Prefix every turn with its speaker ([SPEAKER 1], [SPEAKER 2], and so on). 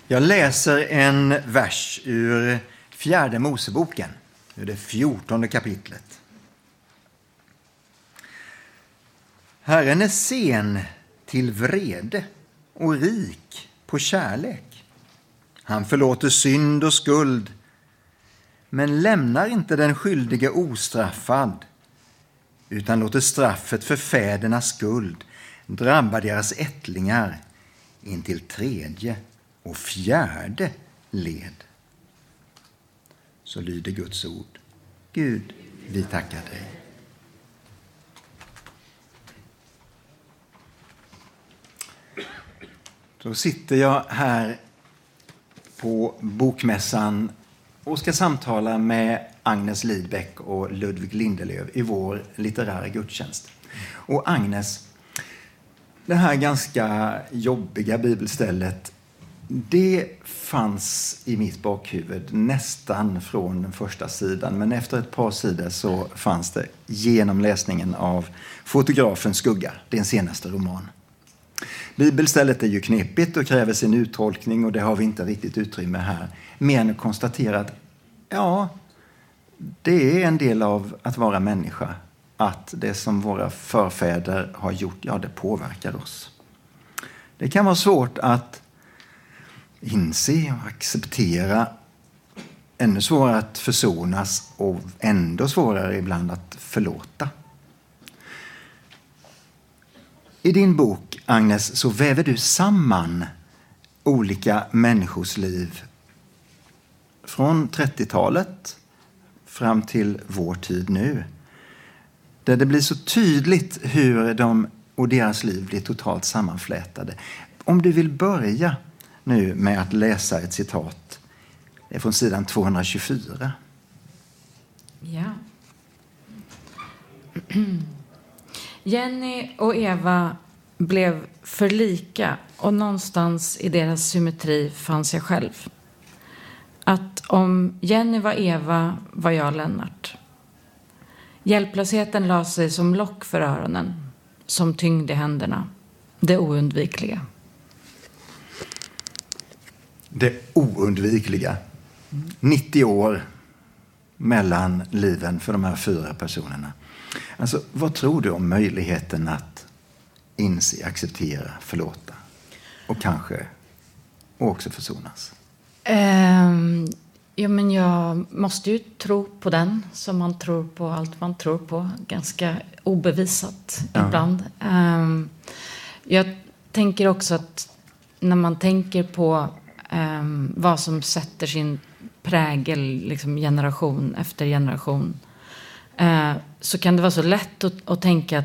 [SPEAKER 1] Jag läser en vers ur 4:e Moseboken, ur det 14:e kapitlet. Herren är sen till vrede och rik på kärlek. Han förlåter synd och skuld, men lämnar inte den skyldige ostraffad, utan låter straffet för fädernas skuld drabba deras ättlingar in till 3:e och 4:e led. Så lyder Guds ord. Gud, vi tackar dig. Då sitter jag här på bokmässan och ska samtala med Agnes Lidbeck och Ludvig Lindelöf i vår litterära gudstjänst. Och Agnes, det här ganska jobbiga bibelstället, det fanns i mitt bakhuvud nästan från den första sidan. Men efter ett par sidor så fanns det genom läsningen av Fotografen skugga, din senaste roman. Bibelstället är ju knepigt och kräver sin uttolkning, och det har vi inte riktigt utrymme här. Men konstatera att ja, det är en del av att vara människa. Att det som våra förfäder har gjort, ja, det påverkar oss. Det kan vara svårt att inse och acceptera, ännu svårare att försonas och ändå svårare ibland att förlåta. I din bok, Agnes, så väver du samman olika människors liv från 30-talet fram till vår tid nu. Där det blir så tydligt hur de och deras liv blir totalt sammanflätade. Om du vill börja nu med att läsa ett citat. Det är från sidan 224.
[SPEAKER 2] Ja. Jenny och Eva blev för lika, och någonstans i deras symmetri fanns jag själv. Att om Jenny var Eva var jag Lennart. Hjälplösheten la sig som lock för öronen, som tyngd i händerna. Det oundvikliga.
[SPEAKER 1] Det oundvikliga. 90 år mellan liven för de här 4 personerna. Alltså, vad tror du om möjligheten att inse, acceptera, förlåta och kanske också försonas?
[SPEAKER 2] Ja, men jag måste ju tro på den som man tror på allt man tror på. Ganska obevisat ibland. Jag tänker också att när man tänker på vad som sätter sin prägel liksom generation efter generation, så kan det vara så lätt att tänka